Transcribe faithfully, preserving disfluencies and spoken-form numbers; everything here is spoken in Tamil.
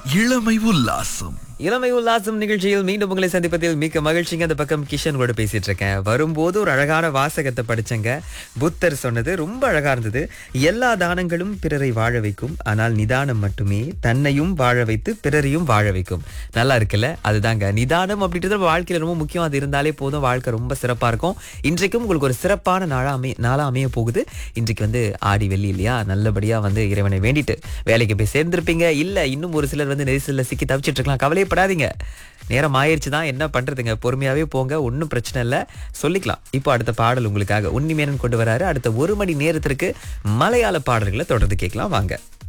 இளமை உல்லாசம். இளமை உல்லாசம் நிகழ்ச்சியில் மீண்டும் உங்களை சந்திப்பதில் மிக்க மகிழ்ச்சிங்க. அந்த பக்கம் கிஷன் கூட பேசிட்டு இருக்கேன். வரும்போது ஒரு அழகான வாசகத்தை படிச்சங்க. புத்தர் சொன்னது ரொம்ப அழகா இருந்தது. எல்லா தானங்களும் பிறரை வாழ வைக்கும், ஆனால் நிதானம் மட்டுமே தன்னையும் வாழ வைத்து பிறரையும் வாழ வைக்கும். நல்லா இருக்குல்ல? அதுதாங்க நிதானம் அப்படின்றது வாழ்க்கையில ரொம்ப முக்கியம். அது இருந்தாலே போதும், வாழ்க்கை ரொம்ப சிறப்பா இருக்கும். இன்றைக்கும் உங்களுக்கு ஒரு சிறப்பான நாளா அமை நாளா அமைய போகுது. இன்றைக்கு வந்து ஆடி வெள்ளி இல்லையா? நல்லபடியா வந்து இறைவனை வேண்டிட்டு வேலைக்கு போய் சேர்ந்திருப்பீங்க. இல்ல இன்னும் ஒரு சிலர் வந்து நெரிசல்ல சிக்கி தவிச்சிட்டு இருக்கலாம். கவலைப்படாதீங்க, நேரம் ஆயிடுச்சு தான், என்ன பண்றதுங்க, பொறுமையாவே போங்க, ஒன்னும் பிரச்சனை இல்ல, சொல்லிக்கலாம். இப்போ அடுத்த பாடல் உங்களுக்காக உன்னிமேனன் கொண்டு வராரு. அடுத்த ஒரு மணி நேரத்திற்கு மலையாள பாடல்களை தொடர்ந்து கேட்கலாம் வாங்க.